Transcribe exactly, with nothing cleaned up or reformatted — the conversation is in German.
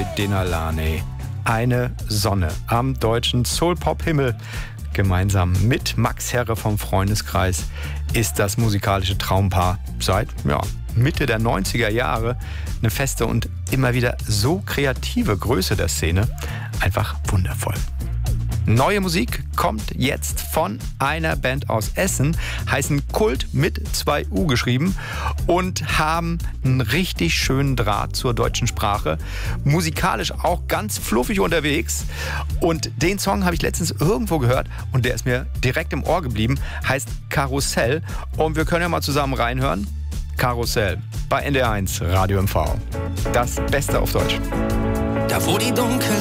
Denalane. Eine Sonne am deutschen Soul-Pop-Himmel. Gemeinsam mit Max Herre vom Freundeskreis ist das musikalische Traumpaar seit ja, Mitte der neunziger Jahre eine feste und immer wieder so kreative Größe der Szene. Einfach wundervoll. Neue Musik kommt jetzt von einer Band aus Essen, heißen Kult mit zwei U geschrieben und haben einen richtig schönen Draht zur deutschen Sprache. Musikalisch auch ganz fluffig unterwegs. Und den Song habe ich letztens irgendwo gehört und der ist mir direkt im Ohr geblieben, heißt Karussell. Und wir können ja mal zusammen reinhören. Karussell bei N D R eins Radio M V. Das Beste auf Deutsch. Da wo die Dunkelheit